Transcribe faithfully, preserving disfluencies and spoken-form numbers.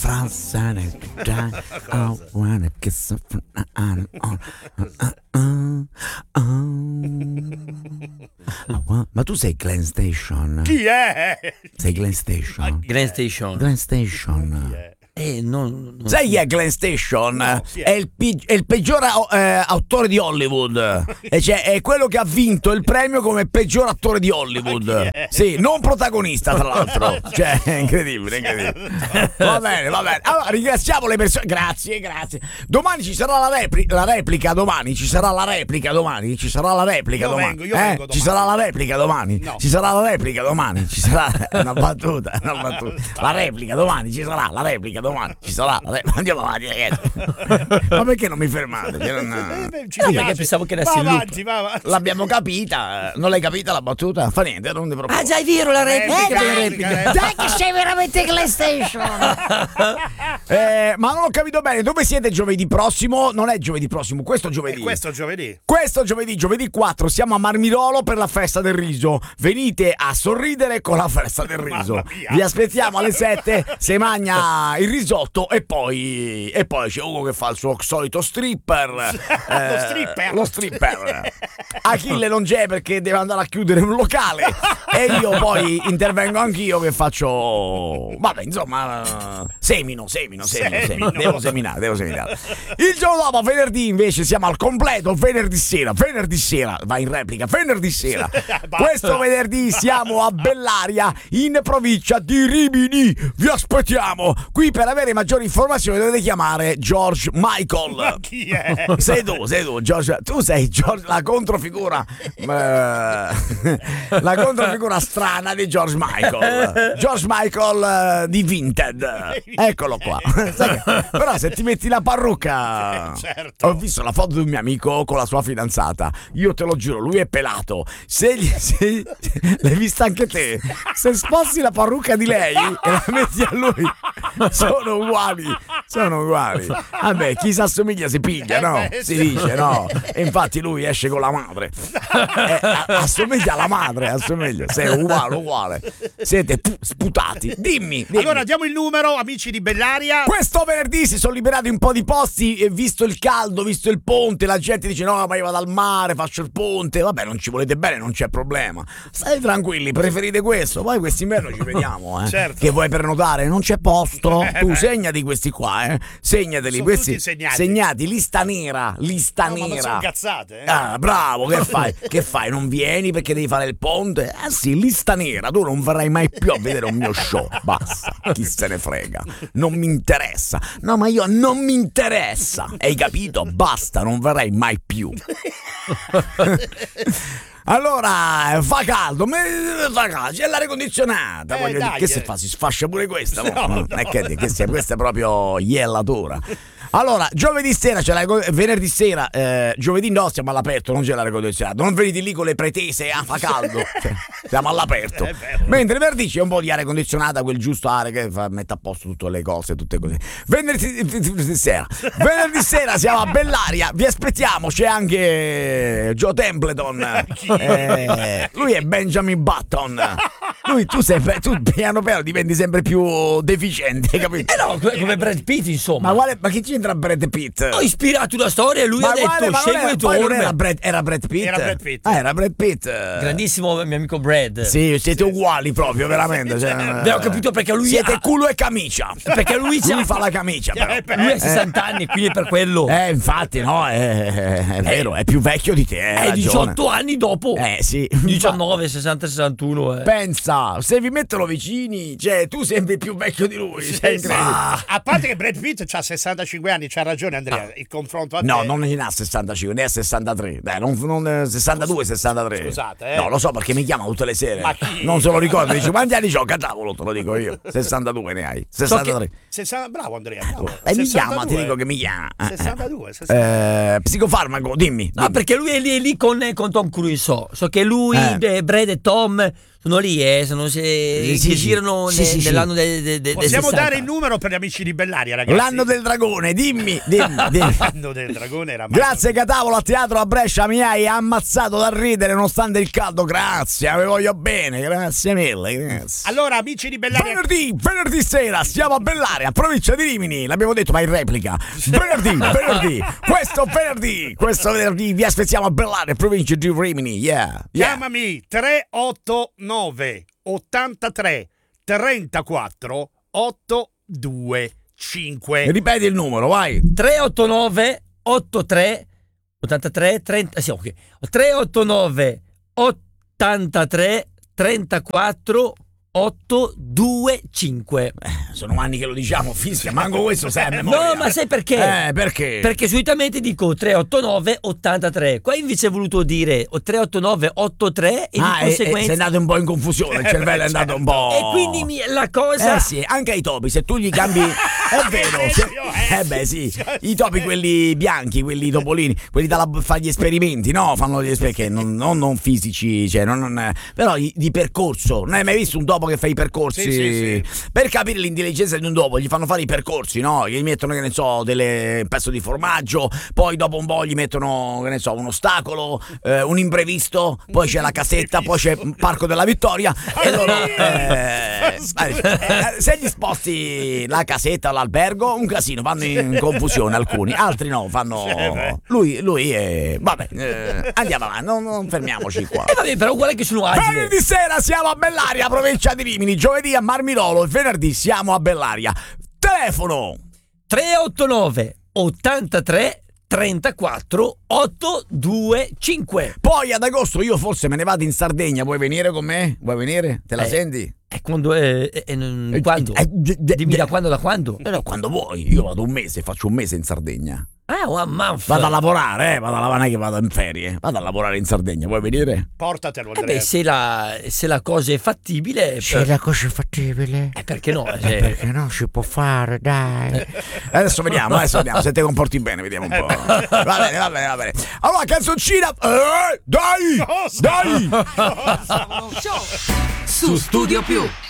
frase nel time. I wanna kiss her from on on. Ma tu sei Glenn Station? Chi è? Sei Glenn Station? Glenn Station. Glenn Station. Chi è? Eh, non, non Sai chi è Glenn Station? No, chi è? È, il pi- è il peggior eh, autore di Hollywood. E cioè, è quello che ha vinto il premio come peggior attore di Hollywood. Sì, non protagonista, tra l'altro. Cioè, è incredibile, incredibile. Va bene, va bene. Allora, ringraziamo le persone. Grazie, grazie. Domani ci sarà la, repli- la replica. Domani ci sarà la replica. Domani ci sarà la replica. Io domani. vengo, io eh? vengo domani. Ci sarà la replica domani. No. Ci sarà la replica domani. Ci sarà una battuta. Una battuta. La replica domani. Ci sarà la replica domani. Ci sarà. Andiamo avanti, ragazzi. Ma perché non mi fermate? Che non... Eh, ci No, piace. perché pensavo che era va in loop. avanti, va avanti. L'abbiamo capita. Non l'hai capita la battuta? Fa niente, non ti preoccupare. Ah, già è vero la replica. Eh, la dai, replica. dai. Dai che sei veramente Glenn Station. eh, ma non ho capito bene, dove siete giovedì prossimo? Non è giovedì prossimo, questo giovedì. E questo giovedì. Questo giovedì, giovedì quattro, siamo a Marmirolo per la festa del riso. Venite a sorridere con la festa del riso. Mamma mia. Vi aspettiamo alle sette, si mangia il risotto e poi, e poi c'è Ugo che fa il suo solito stripper. Lo stripper. Lo stripper. Achille non c'è perché deve andare a chiudere un locale e io poi intervengo anch'io che faccio, vabbè, insomma, semino, semino, semino, semino. Semino. Devo seminare, devo seminare. Il giorno dopo, venerdì, invece siamo al completo, venerdì sera, venerdì sera, va in replica, venerdì sera. Questo venerdì siamo a Bellaria, in provincia di Rimini. Vi aspettiamo. Qui per avere maggiori informazioni dovete chiamare George Michael. Ma chi è? Sei tu, sei tu, George. Tu sei George, la controfigura, eh, la controfigura strana di George Michael. George Michael eh, di Vinted. Eccolo qua. Sai che- però se ti metti la parrucca, Certo. ho visto la foto di un mio amico con la sua fidanzata. Io te lo giuro, lui è pelato. Se, gli, se l'hai vista anche te, se sposti la parrucca di lei e la metti a lui, sono uguali. Sono uguali. Vabbè, chi si assomiglia si piglia, no? Eh beh, Si sì. dice, no? E infatti lui esce con la madre. Eh, a- assomiglia alla madre, assomiglia. Sei uguale, uguale. Siete pu- sputati. Dimmi, dimmi. Allora diamo il numero, amici di Bellaria. Questo venerdì si sono liberati un po' di posti e visto il caldo, visto il ponte, la gente dice no, ma io vado al mare, faccio il ponte. Vabbè, non ci volete bene, non c'è problema. State tranquilli, preferite questo. Poi quest'inverno ci vediamo, eh. Certo. Che vuoi prenotare? Non c'è posto. Eh, Tu beh. segnati questi qua, eh. Segnateli, Sono questi tutti segnati. lista nera, lista No, ma non sono nera. cazzate, eh? Ah, bravo, che fai? Che fai? Non vieni perché devi fare il ponte? Ah sì, lista nera, tu non verrai mai più a vedere un mio show. Basta, chi se ne frega. Non mi interessa. No, ma io non mi interessa. Hai capito? Basta, non verrai mai più. Allora, fa caldo, me- fa caldo, c'è l'aria condizionata. Eh, voglio dire, dai, che si eh. fa? Si sfascia pure questa? mo? No, no. Eh, che, che sia, questa è proprio iellatura. Allora, giovedì sera c'è la, venerdì sera, eh, giovedì no, siamo all'aperto, non c'è l'aria condizionata. Non venite lì con le pretese, ah, fa caldo. Cioè, siamo all'aperto. È vero. Mentre venerdì c'è un po' di aria condizionata, quel giusto aria che fa, mette a posto tutte le cose, tutte così. Venerdì sera, venerdì sera siamo a Bellaria, vi aspettiamo, c'è anche Joe Templeton. Eh, lui è Benjamin Button. Lui, tu, sei, tu piano piano diventi sempre più deficiente, hai capito? Eh no, come come Brad Pitt, insomma. Ma, quale, ma chi c'entra Brad Pitt? Ho ispirato una storia e lui Ma ha detto guarda, ma non segue era, le tue poi non era orme. Brad, era Brad Pitt? Era Brad Pitt. Ah, era Brad Pitt. Grandissimo mio amico Brad. Sì, siete uguali proprio, veramente. Cioè, Beh, ho capito perché lui siete ha- culo e camicia. Perché lui, c'ha- Lui fa la camicia, però. Eh, beh. lui ha sessanta anni, quindi è per quello. Eh, infatti, no, è, è vero, è più vecchio di te. hai È ragione. diciotto anni dopo. Eh, sì. diciannove, sessanta, sessantuno. Eh. Pensa, se vi mettono vicini, cioè tu sembri più vecchio di lui. Sì, sei sì. incredibile. A parte che Brad Pitt ha sessantacinque anni, c'ha ragione Andrea, il confronto a No, te. non ne ha sessantacinque, ne ha sessantatré. Dai, non, non, sessantadue, sessantatré. Scusate, eh. No, lo so perché mi chiama tutte le sere. Ma chi? Non se lo ricordo, dice quanti anni c'ho? Cavolo, te lo dico io. sessantadue ne hai. sessantatré. sessanta bravo Andrea, bravo. E mi chiama, sessantadue. ti dico che mi chiama. Eh, eh. sessantadue, sessantadue. Eh, psicofarmaco, dimmi. No, dimmi. perché lui è lì, è lì con, con Tom Cruise. So, so che lui, Eh. eh, Brad e Tom sono lì e interessano, se Sì, sì, che sì. girano Sì, ne- sì, sì. nell'anno del, del, del Possiamo sessanta. dare il numero per gli amici di Bellaria, ragazzi? L'anno del dragone, dimmi, dimmi, dimmi. L'anno del dragone era Grazie Catavolo, a teatro a Brescia mi hai ammazzato da ridere nonostante il caldo, grazie, vi voglio bene, grazie mille, grazie. Allora, amici di Bellaria, Venerdì, venerdì sera siamo a Bellaria, provincia di Rimini, l'abbiamo detto ma in replica. Venerdì, venerdì, questo venerdì, questo venerdì vi aspettiamo a Bellaria, provincia di Rimini, yeah, yeah. chiamami tre otto nove ottantatré trentaquattro ottocentoventicinque. Ripeti il numero, vai. tre otto nove otto tre ottantatré trenta sì, ok. tre otto nove ottantatré trentaquattro ottocentoventicinque. Sono anni che lo diciamo, fischia, manco questo sai a memoria. No, ma sai perché? Eh, perché? Perché solitamente dico tre otto nove ottantatré. Qua invece ho voluto dire tre otto nove otto tre e Ah, di e, e conseguenza. sei andato un po' in confusione, il cervello è andato un po'. E quindi mi- la cosa. Eh sì, anche ai topi, se tu gli cambi. È vero, se- eh beh sì, i topi quelli bianchi, quelli topolini, quelli da lab- fare gli esperimenti, no? Fanno gli esperimenti, non, non, non fisici, cioè, non, non- però di, di percorso. Non hai mai visto un topo che fa i percorsi? Sì, sì, Per capire l'intelligenza di un topo gli fanno fare i percorsi, no? Gli mettono, che ne so, delle, un pezzo di formaggio, poi dopo un po' gli mettono, che ne so, un ostacolo, eh, un imprevisto, poi c'è la casetta, poi c'è il Parco della Vittoria e loro, eh, eh, se gli sposti la casetta o l'albergo, un casino, vanno in confusione alcuni, altri no, fanno. Lui, lui è. Vabbè, eh, andiamo avanti, non, non fermiamoci qua. Eh, vabbè, però guarda che sono agile. Venerdì sera siamo a Bellaria, provincia di Rimini, giovedì a Marmirolo e venerdì siamo a Bellaria. Telefono tre otto nove ottantatré trentaquattro ottocentoventicinque. Poi ad agosto io forse me ne vado in Sardegna, vuoi venire con me? Vuoi venire? Te la Eh. senti? E quando è, è- è- Eh, quando? eh, eh, eh, Dimmi eh, da quando da quando? Eh no, quando vuoi, io vado un mese, faccio un mese in Sardegna. Ah, one month. Vado a lavorare, eh, vado a lavorare, non è che vado in ferie, vado a lavorare in Sardegna, vuoi venire? Portatelo, Eh Andrea. beh, se la, se la cosa è fattibile, per- la cosa è fattibile. eh, perché no? Eh, Perché no, si può fare, dai. Adesso vediamo, adesso vediamo, se ti comporti bene, vediamo un po'. Va bene, va bene, va bene. Allora, canzoncina, eh, dai, Cosa? dai. Su Studio Più.